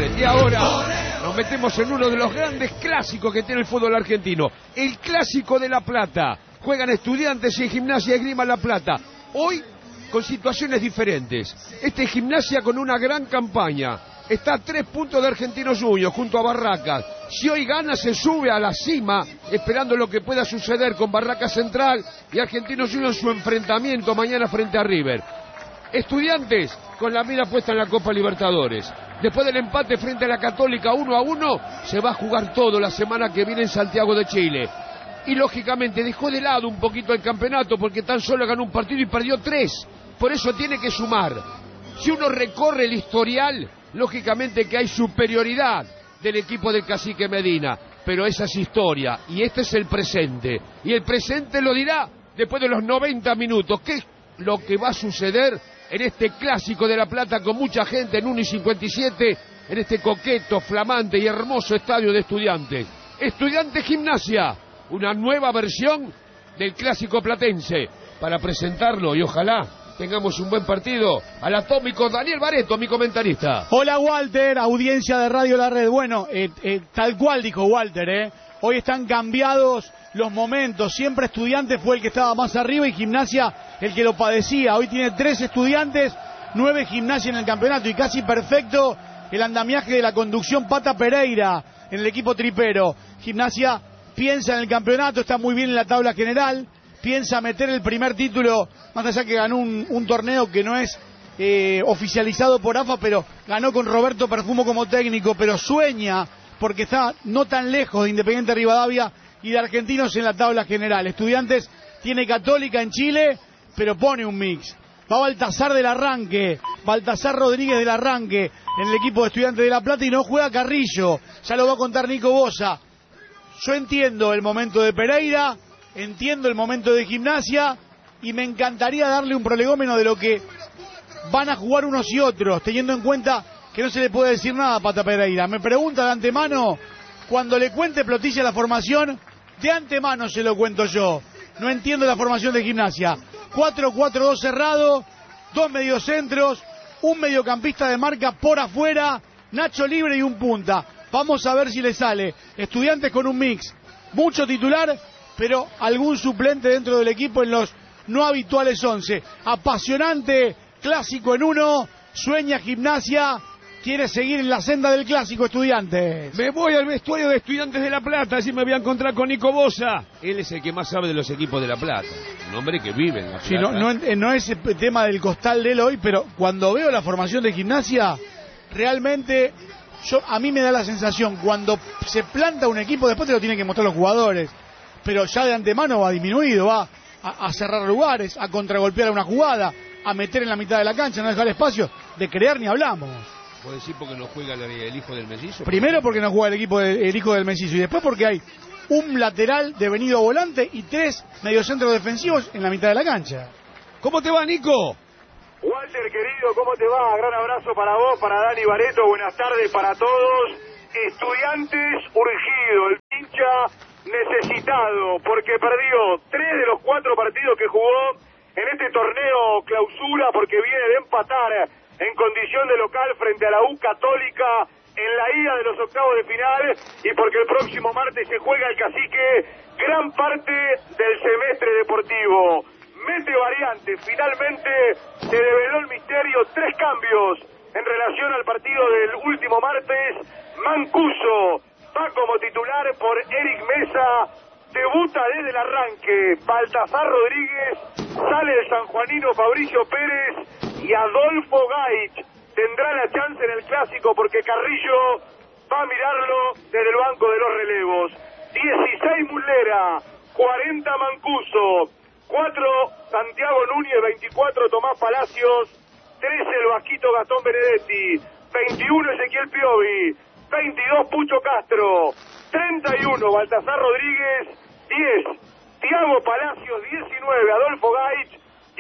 Larred. Y ahora nos metemos en uno de los grandes clásicos que tiene el fútbol argentino. El Clásico de La Plata. Juegan Estudiantes y Gimnasia y Esgrima La Plata. Hoy con situaciones diferentes. Gimnasia con una gran campaña. Está a 3 puntos de Argentinos Juniors junto a Barracas. Si hoy gana se sube a la cima, esperando lo que pueda suceder con Barracas Central y Argentinos Juniors en su enfrentamiento mañana frente a River. Estudiantes con la mira puesta en la Copa Libertadores. Después del empate frente a la Católica 1-1, se va a jugar todo la semana que viene en Santiago de Chile. Y lógicamente dejó de lado un poquito el campeonato porque tan solo ganó un partido y perdió 3. Por eso tiene que sumar. Si uno recorre el historial, lógicamente que hay superioridad del equipo del Cacique Medina, pero esa es historia y este es el presente. Y el presente lo dirá después de los 90 minutos. ¿Qué es lo que va a suceder en este Clásico de La Plata con mucha gente en 1:57 en este coqueto, flamante y hermoso estadio de Estudiantes? Estudiantes Gimnasia, una nueva versión del Clásico platense para presentarlo y ojalá tengamos un buen partido. Al atómico Daniel Bareto, mi comentarista. Hola Walter, audiencia de Radio La Red. Bueno, tal cual dijo Walter, hoy están cambiados los momentos. Siempre Estudiantes fue el que estaba más arriba y Gimnasia el que lo padecía. Hoy tiene 3 Estudiantes, 9 Gimnasia en el campeonato y casi perfecto el andamiaje de la conducción Pata Pereira en el equipo tripero. Gimnasia piensa en el campeonato, está muy bien en la tabla general. Piensa meter el primer título, más allá que ganó un torneo que no es oficializado por AFA, pero ganó con Roberto Perfumo como técnico, pero sueña porque está no tan lejos de Independiente Rivadavia y de Argentinos en la tabla general. Estudiantes tiene Católica en Chile, pero pone un mix. Va Baltasar del arranque, Baltasar Rodríguez del arranque en el equipo de Estudiantes de La Plata y no juega Carrillo, ya lo va a contar Nico Bosa. Yo entiendo el momento de Pereira, entiendo el momento de Gimnasia y me encantaría darle un prolegómeno de lo que van a jugar unos y otros, teniendo en cuenta que no se le puede decir nada a Pata Pereira. Me pregunta de antemano, cuando le cuente Plotilla la formación, de antemano se lo cuento yo. No entiendo la formación de Gimnasia. 4-4-2 cerrado, 2 mediocentros, un mediocampista de marca por afuera, Nacho libre y un punta. Vamos a ver si le sale. Estudiantes con un mix, mucho titular, pero algún suplente dentro del equipo en los no habituales 11. Apasionante Clásico en 1, sueña Gimnasia, quiere seguir en la senda del Clásico Estudiantes. Me voy al vestuario de Estudiantes de La Plata, así me voy a encontrar con Nico Bosa. Él es el que más sabe de los equipos de La Plata, un hombre que vive en La Plata. Sí, no es el tema del costal de él hoy, pero cuando veo la formación de Gimnasia, realmente a mí me da la sensación, cuando se planta un equipo, después te lo tienen que mostrar los jugadores, pero ya de antemano va disminuido, va a cerrar lugares, a contragolpear a una jugada, a meter en la mitad de la cancha, no dejar espacio, de crear ni hablamos. ¿Puedo decir porque no juega el hijo del mellizo? Primero porque no juega el hijo del mellizo y después porque hay un lateral devenido volante y 3 mediocentros defensivos en la mitad de la cancha. ¿Cómo te va, Nico? Walter, querido, ¿cómo te va? Gran abrazo para vos, para Dani Bareto, buenas tardes para todos. Estudiantes urgido, el hincha necesitado, porque perdió 3 de los 4 partidos que jugó en este torneo clausura, porque viene de empatar en condición de local frente a la U Católica en la ida de los octavos de final y porque el próximo martes se juega el Cacique gran parte del semestre deportivo. Mete variante, finalmente se develó el misterio, 3 cambios en relación al partido del último martes. Mancuso va como titular por Eric Mesa, debuta desde el arranque Baltasar Rodríguez, sale el sanjuanino Fabricio Pérez y Adolfo Gaich tendrá la chance en el Clásico porque Carrillo va a mirarlo desde el banco de los relevos. 16 Muslera, 40 Mancuso, 4 Santiago Núñez, 24 Tomás Palacios, 13 el Vasquito Gastón Benedetti, 21 Ezequiel Piovi, 22 Pucho Castro, 31 Baltasar Rodríguez, 10 Tiago Palacios, 19 Adolfo Gaich,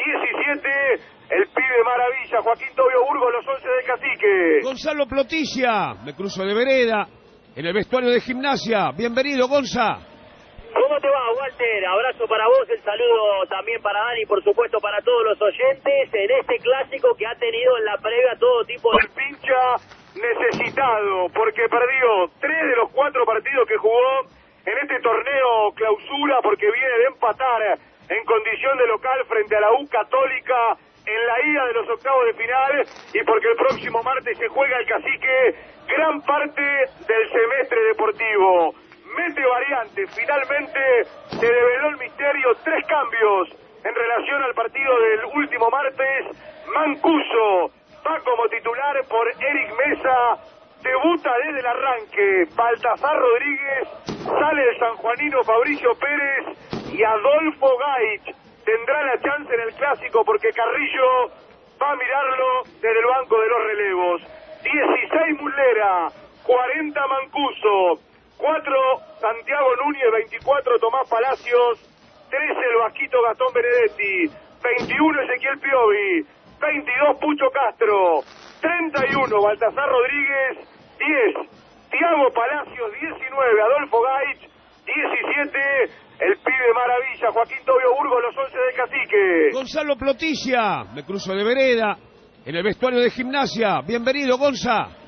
17 el pibe maravilla Joaquín Tobio Burgos, los 11 del Cacique. Gonzalo Plotilla, me cruzo de vereda en el vestuario de Gimnasia. Bienvenido, Gonza. ¿Cómo te va, Walter? Abrazo para vos, el saludo también para Dani, por supuesto para todos los oyentes en este Clásico que ha tenido en la previa todo tipo de... El pincha necesitado, porque perdió 3 de los 4 partidos que jugó en este torneo clausura, porque viene de empatar en condición de local frente a la U Católica en la ida de los octavos de final, y porque el próximo martes se juega el Cacique gran parte del semestre deportivo. Mete variante, finalmente se develó el misterio, 3 cambios en relación al partido del último martes. Mancuso va como titular por Eric Mesa, debuta desde el arranque Baltasar Rodríguez, sale el sanjuanino Fabricio Pérez y Adolfo Gaich tendrá la chance en el clásico porque Carrillo va a mirarlo desde el banco de los relevos. 16 Muslera, 40 Mancuso, 4 Santiago Núñez, 24 Tomás Palacios, 13 el Vasquito Gastón Benedetti, 21 Ezequiel Piovi, 22 Pucho Castro, 31 Baltasar Rodríguez, 10 Tiago Palacios, 19 Adolfo Gaich, 17 el pibe maravilla Joaquín Tobio Burgos, los 11 del Cacique. Gonzalo Plotilla, me cruzo de vereda, en el vestuario de Gimnasia. Bienvenido, Gonza.